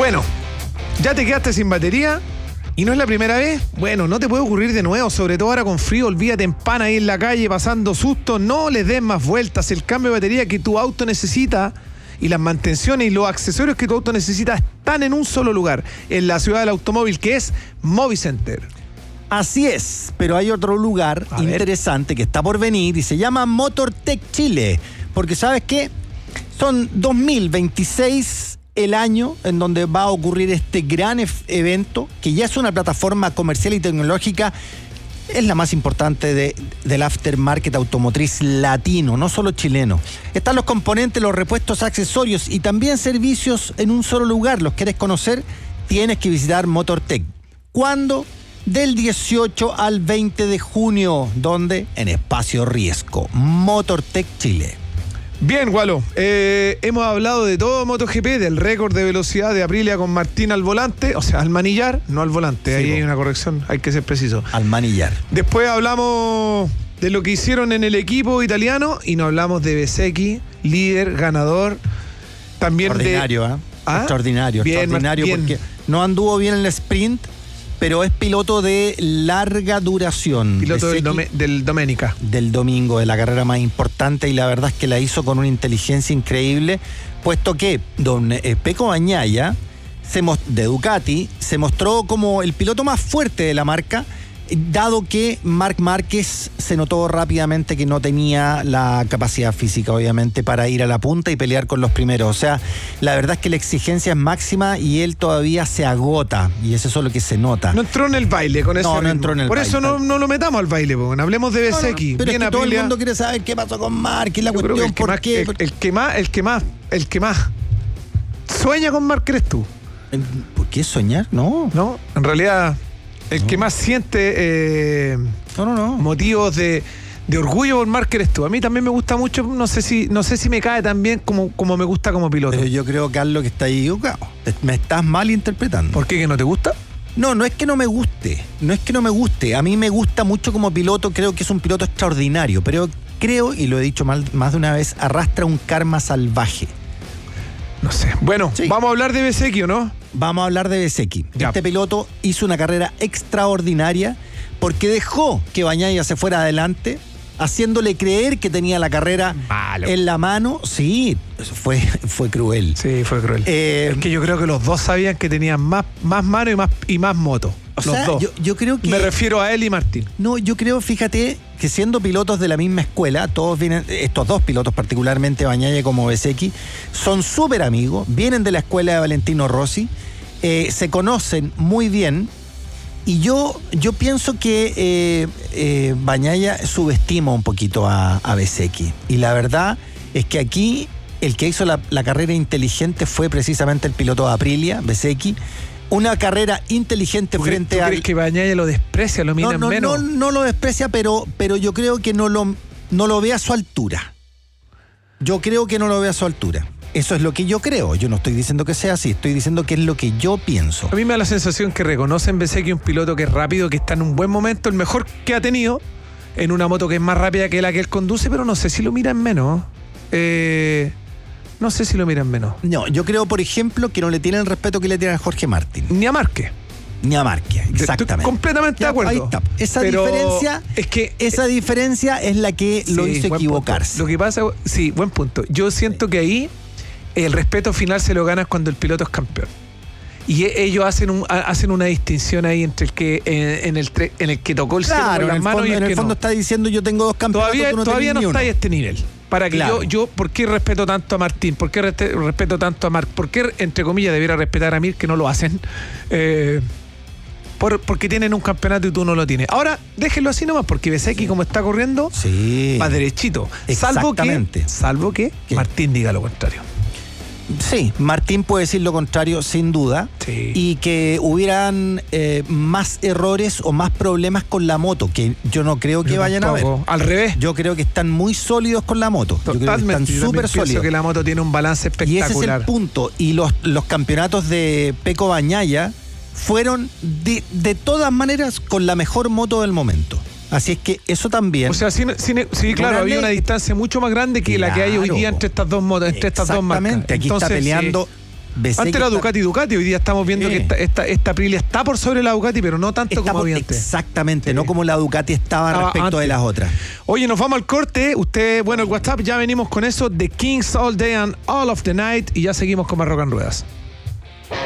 Bueno, ya te quedaste sin batería y no es la primera vez. Bueno, no te puede ocurrir de nuevo, sobre todo ahora con frío. Olvídate en pana ahí en la calle pasando susto. No les des más vueltas. El cambio de batería que tu auto necesita y las mantenciones y los accesorios que tu auto necesita están en un solo lugar, en la ciudad del automóvil, que es Movicenter. Así es, pero hay otro lugar interesante que está por venir y se llama MotorTech Chile. Porque ¿sabes qué? Son 2026 el año en donde va a ocurrir este gran evento, que ya es una plataforma comercial y tecnológica. Es la más importante del aftermarket automotriz latino, no solo chileno. Están los componentes, los repuestos, accesorios y también servicios en un solo lugar. ¿Los quieres conocer? Tienes que visitar MotorTech. ¿Cuándo? Del 18 al 20 de junio. ¿Dónde? En Espacio Riesgo. MotorTech Chile. Bien, Gualo, hemos hablado de todo MotoGP, del récord de velocidad de Aprilia con Martín al volante, o sea, al manillar, no al volante, sí, ahí hay una corrección, hay que ser preciso. Al manillar. Después hablamos de lo que hicieron en el equipo italiano y nos hablamos de Bezzecchi, líder, ganador, también extraordinario, de... Extraordinario, bien, extraordinario, bien. Porque no anduvo bien en el sprint, pero es piloto de larga duración. Piloto del Domenica. Del domingo, de la carrera más importante, y la verdad es que la hizo con una inteligencia increíble, puesto que don Pecco Bagnaia, de Ducati, se mostró como el piloto más fuerte de la marca, dado que Marc Márquez se notó rápidamente que no tenía la capacidad física, obviamente, para ir a la punta y pelear con los primeros. O sea, la verdad es que la exigencia es máxima y él todavía se agota, y eso es lo que se nota. No entró en el baile con ese ritmo. No entró en el baile. Por eso no lo metamos al baile, porque hablemos de Bezzecchi. Pero bien, es que todo el mundo quiere saber qué pasó con Márquez, la cuestión, ¿por qué? El que más sueña con Márquez eres tú. ¿Por qué soñar? No, en realidad... El que más siente motivos de orgullo por Márquez eres tú. A mí también me gusta mucho, no sé si me cae tan bien como me gusta como piloto. Pero yo creo, Carlos, que está equivocado. Me estás mal interpretando. ¿Por qué, que no te gusta? No es que no me guste. No es que no me guste. A mí me gusta mucho como piloto. Creo que es un piloto extraordinario. Pero creo, y lo he dicho más de una vez, arrastra un karma salvaje. No sé. Bueno, sí. ¿Vamos a hablar de Bezzecchi o no? Vamos a hablar de Bezzecchi. Este piloto hizo una carrera extraordinaria porque dejó que Bagnaia se fuera adelante, haciéndole creer que tenía la carrera en la mano. Sí, fue cruel. Sí, fue cruel. Es que yo creo que los dos sabían que tenían más mano y más moto. Los dos. Yo creo que... Me refiero a él y Martín. No, yo creo, fíjate, que siendo pilotos de la misma escuela, todos vienen, estos dos pilotos particularmente, Bagnaia como Bezzecchi, son súper amigos, vienen de la escuela de Valentino Rossi, se conocen muy bien, y yo pienso que Bagnaia subestima un poquito a Bezzecchi. Y la verdad es que aquí el que hizo la carrera inteligente fue precisamente el piloto de Aprilia, Bezzecchi. Una carrera inteligente frente a... ¿Tú crees que Bagnaia lo desprecia, lo mira menos? No lo desprecia, pero yo creo que no lo ve a su altura. Yo creo que no lo ve a su altura. Eso es lo que yo creo. Yo no estoy diciendo que sea así, estoy diciendo que es lo que yo pienso. A mí me da la sensación que reconocen Bezzecchi un piloto que es rápido, que está en un buen momento, el mejor que ha tenido, en una moto que es más rápida que la que él conduce, pero no sé si lo miran menos. No sé si lo miran menos. No, yo creo, por ejemplo, que no le tienen el respeto que le tienen a Jorge Martín. Ni a Márquez. Ni a Márquez, exactamente. Estoy completamente de acuerdo. Ahí está. Esa diferencia es la que lo hizo equivocarse. Lo que pasa, sí, buen punto. Yo siento que ahí el respeto final se lo ganas cuando el piloto es campeón. Y ellos hacen una distinción ahí entre el que en el que tocó el cielo con las manos y el que no. En el fondo está diciendo yo tengo dos campeonatos. Todavía no está a este nivel. Para que yo, ¿por qué respeto tanto a Martín? ¿Por qué respeto tanto a Marc? ¿Por qué, entre comillas, debiera respetar a Mir, que no lo hacen? Porque tienen un campeonato y tú no lo tienes. Ahora, déjenlo así nomás, porque Bezzecchi, como está corriendo, va derechito. Salvo que Martín diga lo contrario. Sí, Martín puede decir lo contrario, sin duda. Sí. Y que hubieran más errores o más problemas con la moto, que yo no creo que vayan a haber. Al revés. Yo creo que están muy sólidos con la moto. Totalmente. Yo creo que están súper sólidos. Pienso que la moto tiene un balance espectacular. Y ese es el punto. Y los campeonatos de Pecco Bagnaia fueron de todas maneras con la mejor moto del momento. Así es que eso también... O sea, sí, claro, había una distancia mucho más grande que la que hay hoy día entre estas dos motos, entre estas dos marcas. Exactamente, aquí está peleando Antes era Ducati, hoy día estamos viendo que esta Aprilia está por sobre la Ducati, pero no tanto como había antes. Exactamente, no como la Ducati estaba respecto antes de las otras. Oye, nos vamos al corte. Usted, el WhatsApp, ya venimos con eso, The Kings All Day and All of the Night, y ya seguimos con más Rock and Ruedas.